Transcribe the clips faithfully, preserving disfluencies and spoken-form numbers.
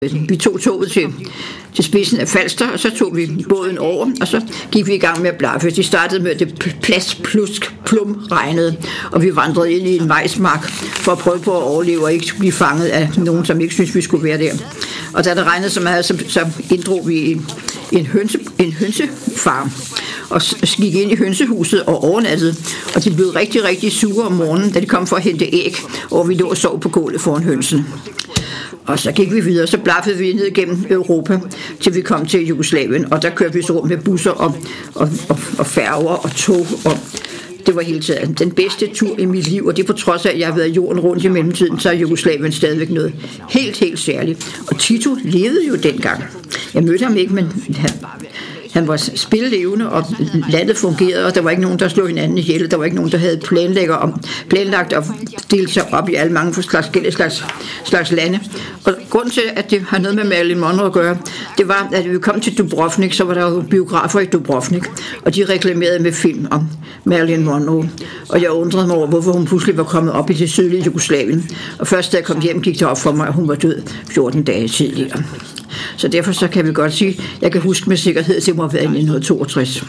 Vi tog toget til, til spidsen af Falster, og så tog vi båden over, og så gik vi i gang med at blaffe. De startede med, at det plads plusk plum regnede, og vi vandrede ind i en majsmark for at prøve på at overleve og ikke blive fanget af nogen, som ikke synes vi skulle være der. Og da det regnede så meget, så, så inddrog vi en, en, hønse, en hønsefarm, og gik ind i hønsehuset og overnattede, og de blev rigtig, rigtig sure om morgenen, da de kom for at hente æg, og vi lå og sov på gulvet foran hønsene. Og så gik vi videre, så blaffede vi ned gennem Europa, til vi kom til Jugoslavien, og der kørte vi så rundt med busser og, og, og, og færger og tog, og det var hele tiden den bedste tur i mit liv, og det på trods af, at jeg har været jorden rundt i mellemtiden, så er Jugoslavien stadigvæk noget helt, helt særligt. Og Tito levede jo dengang. Jeg mødte ham ikke, men han, han var spillelevende, og landet fungerede, og der var ikke nogen, der slog hinanden ihjel. Der var ikke nogen, der havde planlægger om, planlagt at dele sig op i alle mange slags, slags, slags lande. Og grunden til, at det har noget med Marilyn Monroe at gøre, det var, at vi kom til Dubrovnik, så var der jo biografer i Dubrovnik, og de reklamerede med film om Marilyn Monroe. Og jeg undrede mig over, hvorfor hun pludselig var kommet op i det sydlige Jugoslavien. Og først da jeg kom hjem, gik det op for mig, at hun var død fjorten dage tidligere. Så derfor så kan vi godt sige, at jeg kan huske med sikkerhed, at det må have været i nitten toogtres.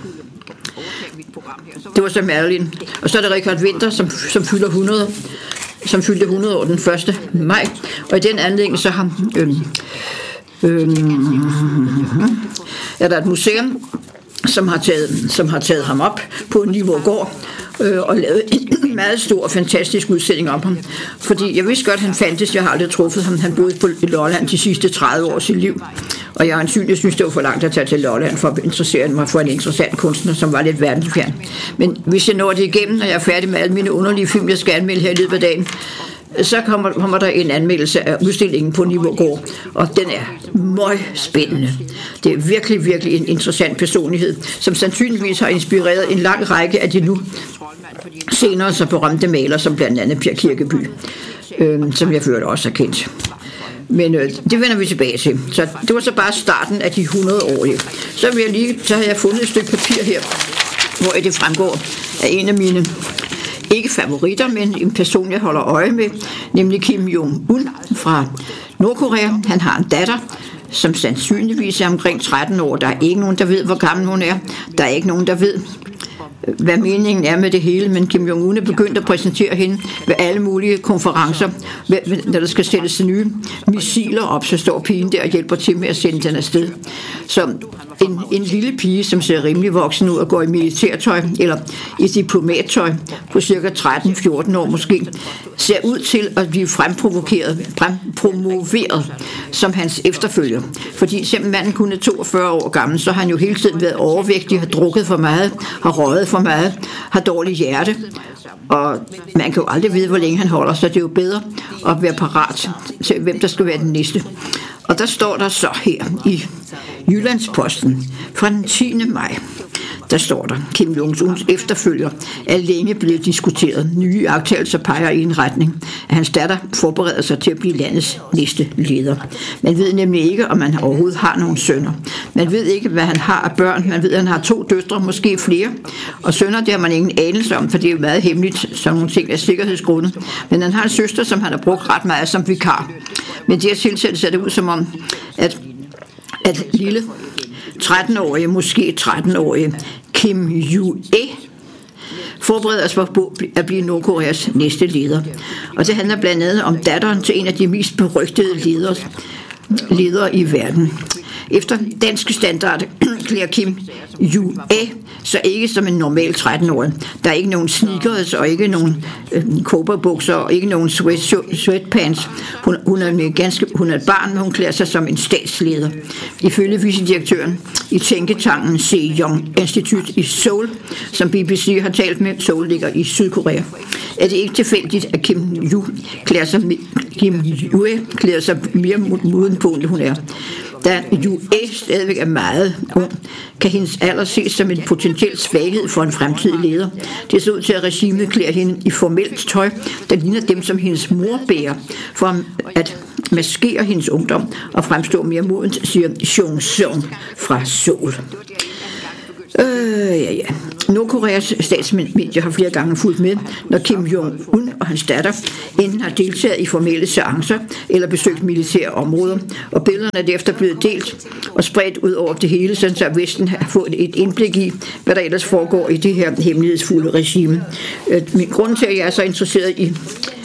Det var så Marilyn. Og så er der Richard Winther, som, som fylder hundrede, som fyldte hundrede år den første maj. Og i den anledning så har øhm, øhm, er der et museum, som har taget, som har taget ham op på Nivågård øh, og lavet en meget stor, fantastisk udstilling om ham. Fordi jeg vidste godt, at han fandtes. Jeg har aldrig truffet ham. Han boede på Lolland de sidste tredive år af sit liv. Og jeg ansynligt synes, det var for langt at tage til Lolland for at interessere mig for en interessant kunstner, som var lidt verdensfjern. Men hvis jeg når det igennem, når jeg er færdig med alle mine underlige film, jeg skal anmelde her i løbet af dagen, så kommer, kommer der en anmeldelse af udstillingen på Nivågård, og den er meget spændende. Det er virkelig, virkelig en interessant personlighed, som sandsynligvis har inspireret en lang række af de nu senere så berømte malere, som blandt andet Pierre Kirkeby, øh, som jeg ført også har kendt. Men øh, det vender vi tilbage til. Så det var så bare starten af de hundrede-årige. Så, vil jeg lige, så har jeg fundet et stykke papir her, hvor det fremgår af en af mine ikke favoritter, men en person, jeg holder øje med, nemlig Kim Jong-un fra Nordkorea. Han har en datter, som sandsynligvis er omkring tretten år. Der er ikke nogen, der ved, hvor gammel hun er. Der er ikke nogen, der ved, hvad meningen er med det hele, men Kim Jong-un er begyndt at præsentere hende ved alle mulige konferencer, når der skal sættes nye missiler op, så står pigen der og hjælper til med at sende den afsted. Så en, en lille pige, som ser rimelig voksen ud og går i militærtøj, eller i diplomattøj, på cirka tretten fjorten år måske, ser ud til at blive fremprovokeret, frempromoveret som hans efterfølger. Fordi selvom manden kun er toogfyrre år gammel, så har han jo hele tiden været overvægtig, har drukket for meget, har røget for meget, har dårligt hjerte, og man kan jo aldrig vide, hvor længe han holder, så det er jo bedre at være parat til, hvem der skal være den næste. Og der står der så her i Jyllandsposten fra den tiende maj, der står der, Kim Jong-uns efterfølger er længe blevet diskuteret. Nye iagttagelser peger i en retning, at hans datter forbereder sig til at blive landets næste leder. Man ved nemlig ikke, om han overhovedet har nogen sønner. Man ved ikke, hvad han har af børn. Man ved, at han har to døtre, måske flere. Og sønner, det har man ingen anelse om, for det er jo meget hemmeligt, sådan nogle ting af sikkerhedsgrunde. Men han har en søster, som han har brugt ret meget som vikar. Men det her tilsæt ser det ud som om, at, at lille tretten-årige, måske tretten-årige Kim Ju-e forbereder sig på at blive Nordkoreas næste leder. Og det handler blandt andet om datteren til en af de mest berygtede ledere, ledere i verden. Efter danske standarder klæder Kim Ju-e så ikke som en normal tretten-årig. Der er ikke nogen sneakers og ikke nogen øh, cowboybukser og ikke nogen sweat, sweatpants. Hun, hun, er ganske, hun er et barn, men hun klæder sig som en statsleder. Ifølge vicedirektøren i tænketanken Sejong Institute i Seoul, som B B C har talt med, Seoul ligger i Sydkorea, er det ikke tilfældigt, at Kim Ju klæder sig, Kim Ju-e klæder sig mere moden på, end hun er. Da Ju-e stadigvæk er meget ung, kan hendes alder ses som en potentiel svaghed for en fremtidig leder. Det ser ud til, at regimet klæder hende i formelt tøj, der ligner dem, som hendes mor bærer, for at maskere hendes ungdom og fremstå mere modent, siger Jong Sung fra Seoul. Øh, ja, ja. Nordkoreas statsmedier har flere gange fulgt med, når Kim Jong-un og hans datter enten har deltaget i formelle seancer eller besøgt militære områder, og billederne er derefter blevet delt og spredt ud over det hele, så Vesten har fået et indblik i, hvad der ellers foregår i det her hemmelighedsfulde regime. Min grund til, at jeg er så interesseret i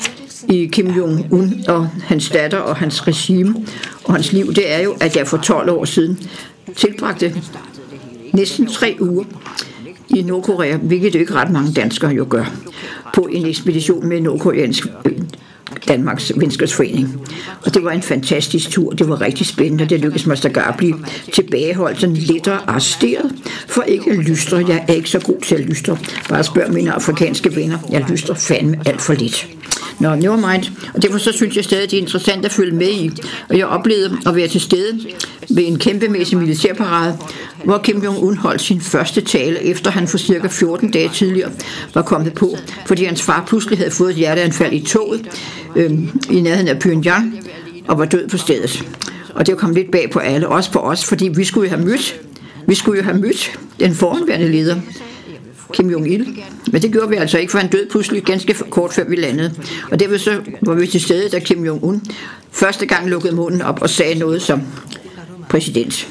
i Kim Jong-un og hans datter og hans regime og hans liv, det er jo, at jeg for tolv år siden tilbragte næsten tre uger i Nordkorea, hvilket jo ikke ret mange danskere jo gør, på en ekspedition med nordkoreansk Danmarks Venskabsforening. Og det var en fantastisk tur. Det var rigtig spændende. Det lykkedes mig sågar at blive tilbageholdt, sådan lidt arresteret, for ikke at lystre. Jeg er ikke så god til at lystre. Bare spørg mine afrikanske venner. Jeg lystrer fandme alt for lidt. Nå, never mind. Og derfor så synes jeg stadig, det er interessant at følge med i. Og jeg oplevede at være til stede ved en kæmpemæssig militærparade, hvor Kim Jong-un holdt sin første tale, efter han for cirka fjorten dage tidligere var kommet på, fordi hans far pludselig havde fået et hjerteanfald i toget øh, i nærheden af Pyongyang og var død på stedet. Og det kom lidt bag på alle, også på os, fordi vi skulle jo have mødt, vi skulle jo have mødt den forhenværende leder, Kim Jong-il. Men det gjorde vi altså ikke, for han døde pludselig ganske kort før vi landede. Og derfor så var vi til stede, da Kim Jong-un første gang lukkede munden op og sagde noget som præsident.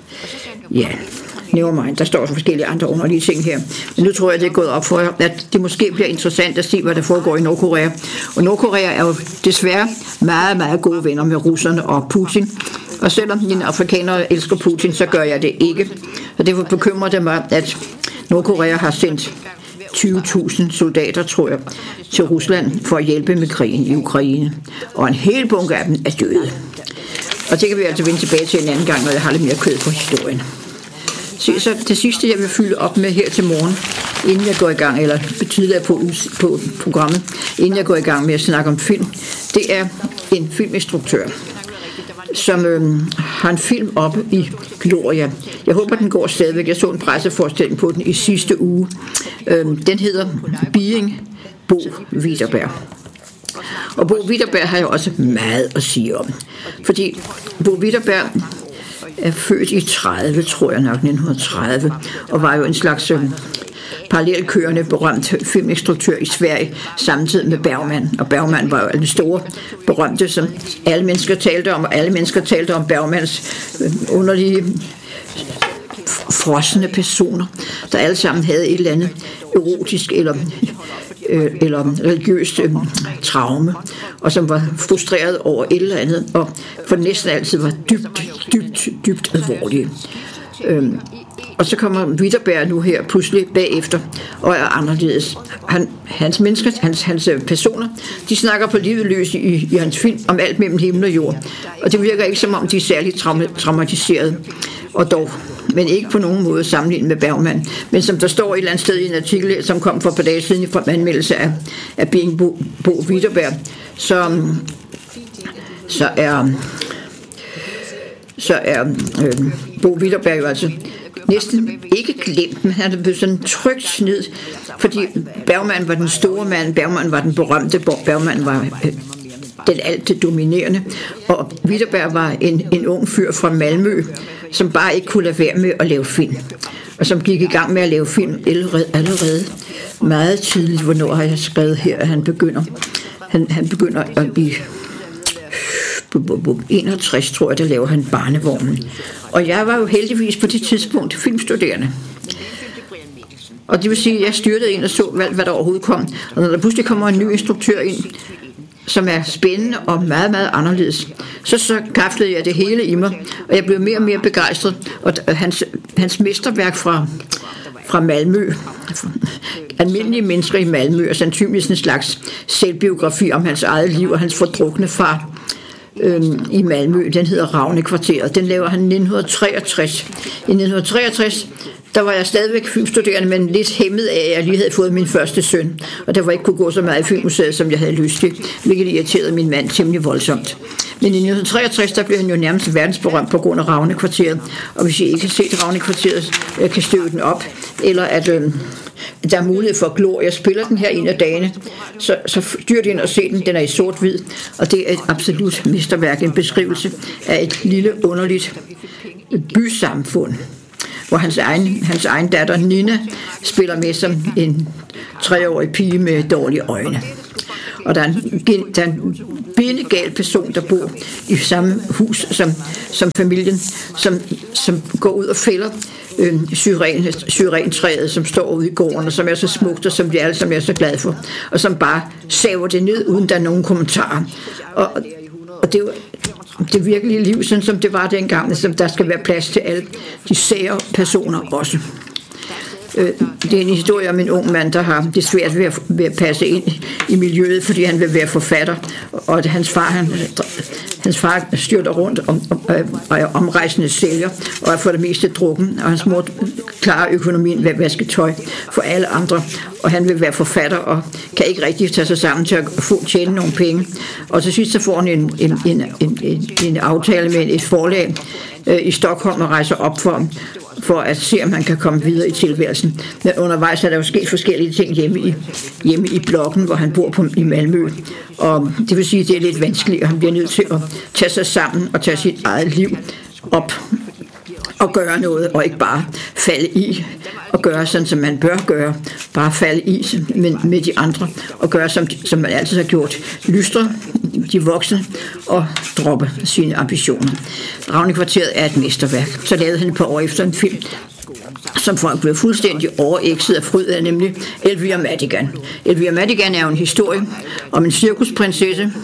Ja, never mind. Der står forskellige andre underlige ting her. Men nu tror jeg, det er gået op for jer, at det måske bliver interessant at se, hvad der foregår i Nordkorea. Og Nordkorea er jo desværre meget, meget gode venner med russerne og Putin. Og selvom mine afrikanere elsker Putin, så gør jeg det ikke. Og derfor bekymrer det mig, at Nordkorea har sendt tyve tusind soldater, tror jeg, til Rusland for at hjælpe med krigen i Ukraine. Og en hel bunke af dem er døde. Og det kan vi altså vende tilbage til en anden gang, når jeg har lidt mere kød på historien. Så, så det sidste, jeg vil fylde op med her til morgen, inden jeg går i gang, eller betyder på, på programmet, inden jeg går i gang med at snakke om film, det er en filminstruktør, som øh, har en film oppe i Gloria. Jeg håber, den går stadigvæk. Jeg så en presseforestilling på den i sidste uge. Øh, den hedder Being Bo Widerberg. Og Bo Widerberg har jeg også meget at sige om. Fordi Bo Widerberg er født i tredive, tror jeg nok, nitten tredive, og var jo en slags øh, parallelkørende berømt filminstruktør i Sverige, samtidig med Bergman. Og Bergman var jo den store berømte, som alle mennesker talte om, og alle mennesker talte om Bergmans øh, underlige frosne personer, der alle sammen havde et eller andet erotisk eller øh, eller religiøst øh, traume, og som var frustreret over et eller andet, og for næsten altid var dybt, dybt, dybt alvorlige. Øhm, og så kommer Widerberg nu her pludselig bagefter og er anderledes. Han, hans mennesker, hans, hans personer, de snakker på livet løs i, i hans film om alt mellem himmel og jord. Og det virker ikke som om, de er særligt traum- traumatiseret. Og dog, men ikke på nogen måde sammenlignet med Bergman. Men som der står et eller andet sted i en artikel, som kom for et par dage siden fra anmeldelse af, af Being Bo, Bo Widerberg, så, så er, så er øh, Bo Widerberg jo altså næsten ikke glemt, men han er blevet sådan trygt ned, fordi Bergman var den store mand, Bergman var den berømte, Bergman var øh, den alt dominerende, og Widerberg var en, en ung fyr fra Malmø, som bare ikke kunne lade være med at lave film, og som gik i gang med at lave film allerede, allerede meget tidligt. Hvornår har jeg skrevet her, at han begynder? Han, han begynder at blive enogtres, tror jeg, der laver han Barnevognen. Og jeg var jo heldigvis på det tidspunkt filmstuderende. Og det vil sige, at jeg styrtede ind og så, hvad, hvad der overhovedet kom. Og når der pludselig kommer en ny instruktør ind, som er spændende og meget, meget anderledes, så, så kaflede jeg det hele i mig, og jeg blev mere og mere begejstret. Og hans, hans mesterværk fra, fra Malmø, almindelige mennesker i Malmø, og sandsynligvis en slags selvbiografi om hans eget liv og hans fordrukne far øhm, i Malmø, den hedder Ravnekvarteret. Den laver han i nitten treogtres. I nitten treogtres, der var jeg stadigvæk filmstuderende, men lidt hæmmet af, at jeg lige havde fået min første søn, og der var ikke kunne gå så meget i filmmuseet, som jeg havde lyst til, hvilket irriterede min mand temmelig voldsomt. Men i nitten treogtres, der blev han jo nærmest verdensberømt på grund af Ravnekvarteret, og hvis I ikke har set Ravnekvarteret, jeg kan støve den op, eller at øh, der er mulighed for Gloria. Jeg spiller den her en af dagene, så, så dyrt ind og se den, den er i sort-hvid, og det er et absolut mesterværk, en beskrivelse af et lille underligt bysamfund, hvor hans egen, hans egen datter Nina spiller med som en treårig pige med dårlige øjne. og der er en, der er en bindegal person, der bor i samme hus som, som familien, som, som går ud og fælder øh, syren, syrentræet, som står ude i gården, og som er så smukt, og som de alle sammen er så glade for, og som bare saver det ned, uden der er nogen kommentarer. Og, og det er jo det virkelige liv, sådan som det var dengang, så der skal være plads til alle de sære personer også. Det er en historie om en ung mand, der har det svært ved at, ved at passe ind i miljøet, fordi han vil være forfatter, og at hans far, han, hans far styrter rundt om, om, og er omrejsende sælger, og er for det meste drukken, og hans mor klarer økonomien ved at vaske tøj for alle andre, og han vil være forfatter, og kan ikke rigtig tage sig sammen til at få tjene nogle penge. Og til sidst så får han en, en, en, en, en, en aftale med et forlag øh, i Stockholm og rejser op for ham, for at se, om man kan komme videre i tilværelsen. Men undervejs er der jo sket forskellige ting hjemme i, hjemme i blokken, hvor han bor på, i Malmø. Og det vil sige, at det er lidt vanskeligt, og han bliver nødt til at tage sig sammen og tage sit eget liv op og gøre noget, og ikke bare falde i og gøre sådan, som man bør gøre. Bare falde i med, med de andre og gøre, som, som man altid har gjort. Lystre de voksne og droppe sine ambitioner. Ravnekvarteret er et mesterværk. Så lavede han et par år efter en film, som folk blev fuldstændig overækset af fryd af, nemlig Elvira Madigan. Elvira Madigan er jo en historie om en cirkusprinsesse,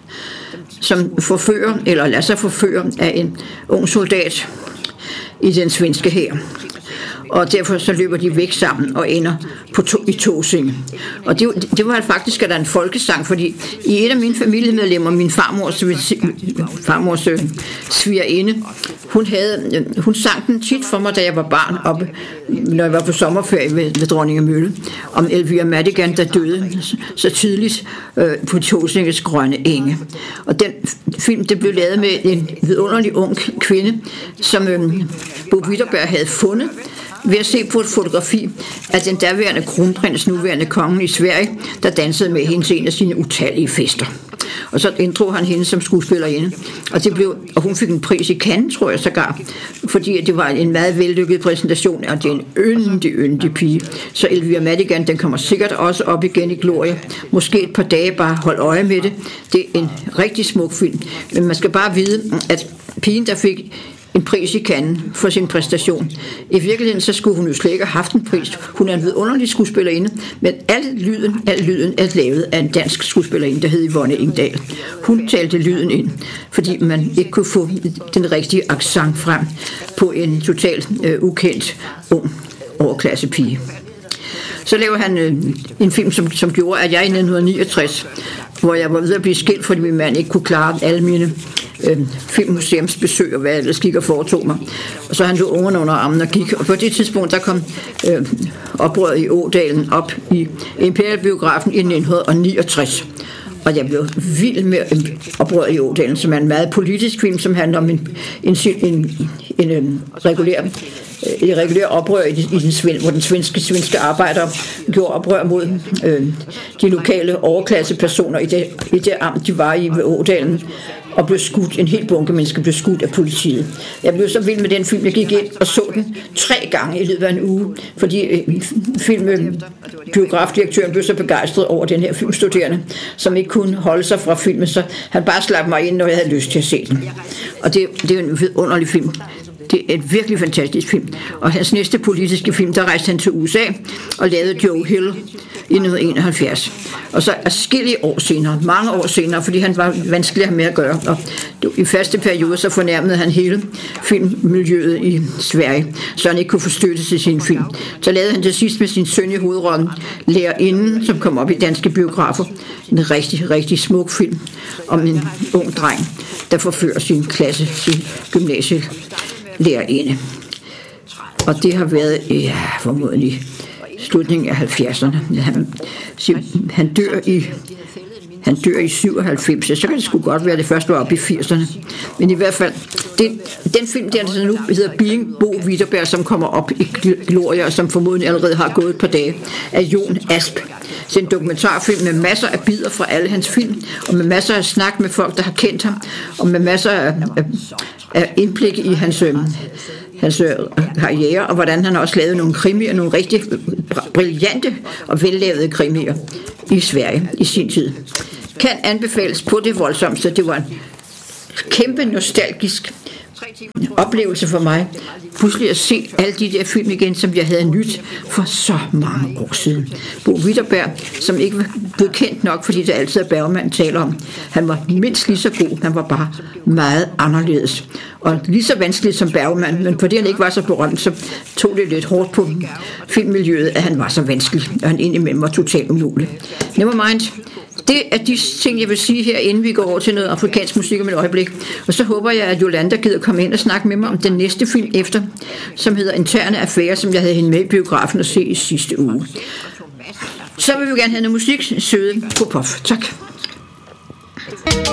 som forfører, eller lader sig forføre af en ung soldat i den svenske hær. Og derfor så løber de væk sammen og ender på to, i Tåsinge. Og det, det var faktisk der en folkesang, fordi i et af mine familiemedlemmer, min farmors, farmors svigerinde, hun, havde, hun sang den tit for mig, da jeg var barn, oppe, når jeg var på sommerferie ved, ved Dronningemølle, om Elvira Madigan, der døde så tidligt øh, på Tåsinges grønne enge. Og den film, det blev lavet med en vidunderlig ung kvinde, som øh, Bo Widerberg havde fundet, ved at se på et fotografi af den daværende kronprins, nuværende kongen i Sverige, der dansede med hende til en af sine utallige fester. Og så inddrog han hende som skuespillerinde, og, det blev, og hun fik en pris i Cannes, tror jeg sågar, fordi det var en meget vellykket præsentation, og det er en yndig, yndig pige. Så Elvira Madigan, den kommer sikkert også op igen i glorie. Måske et par dage, bare hold øje med det. Det er en rigtig smuk film, men man skal bare vide, at pigen, der fik en pris i Cannes for sin præstation. I virkeligheden så skulle hun jo slet ikke have haft en pris. Hun er en vidunderlig skuespillerinde, men al lyden, al lyden er lavet af en dansk skuespillerinde, der hed Yvonne Ingdal. Hun talte lyden ind, fordi man ikke kunne få den rigtige accent frem på en totalt øh, ukendt ung overklassepige. Så laver han øh, en film, som, som gjorde, at jeg i nitten niogtres, hvor jeg var ved at blive skilt, fordi min mand ikke kunne klare alle mine øh, filmmuseumsbesøg og hvad jeg ellers gik og foretog mig. Og så han lå ungerne under armen og gik. Og på det tidspunkt, der kom øh, oprøret i Ådalen op i Imperialbiografen i nitten niogtres. Og jeg blev vild med oprøret i Ådalen, som er en meget politisk film, som handler om en, en, en, en, en regulær et regulært oprør i, i den sven, hvor den svenske, svenske arbejdere gjorde oprør mod øh, de lokale overklassepersoner i det, i det amt, de var i ved Ådalen, og blev skudt, en hel bunke mennesker blev skudt af politiet. Jeg blev så vild med den film, jeg gik ind og så den tre gange i løbet af en uge, fordi øh, filmbiografdirektøren blev så begejstret over den her filmstuderende, som ikke kunne holde sig fra filmen, så han bare slap mig ind, når jeg havde lyst til at se den. Og det, det er en underlig film. Det er et virkelig fantastisk film. Og hans næste politiske film, der rejste han til U S A og lavede Joe Hill i nitten enoghalvfjerds. Og så adskillige år senere, mange år senere, fordi han var vanskelig at have med at gøre. Og i første periode så fornærmede han hele filmmiljøet i Sverige, så han ikke kunne få støtte til sin film. Så lavede han til sidst med sin søn i hovedrollen Lærerinden, som kom op i danske biografer. En rigtig, rigtig smuk film om en ung dreng, der forfører sin klasse, sin gymnasie lærerinde. Og det har været, ja, formodentlig slutningen af halvfjerdserne. Han, han dør i han dør i syvoghalvfems, så kan det sgu godt være, det først var oppe i firserne. Men i hvert fald, den, den film der, der nu hedder Being Bo Widerberg, som kommer op i glorie, og som formodentlig allerede har gået et par dage, af Jon Asp. Det er en dokumentarfilm med masser af bidder fra alle hans film, og med masser af snak med folk, der har kendt ham, og med masser af, af, af indblik i hans, hans karriere, og hvordan han også lavede nogle krimier, nogle rigtig brillante og vellavede krimier i Sverige i sin tid. kan anbefales på det voldsomste. Det var en kæmpe nostalgisk oplevelse for mig, pludselig at se alle de der film igen, som jeg havde nyt for så mange år siden. Bo Widerberg, som ikke var blevet kendt nok, fordi det altid er Bergman taler om. Han var mindst lige så god, han var bare meget anderledes. Og lige så vanskeligt som Bergman, men fordi han ikke var så berømt, så tog det lidt hårdt på filmmiljøet, at han var så vanskelig, og han indimellem var totalt umulig. Nevermind. Det er de ting, jeg vil sige her, inden vi går over til noget afrikansk musik om et øjeblik. Og så håber jeg, at Jolanda gider komme ind og snakke med mig om den næste film efter, som hedder Interne Affære, som jeg havde hende med i biografen at se i sidste uge. Så vil vi gerne have noget musik, Søde Popov. Tak.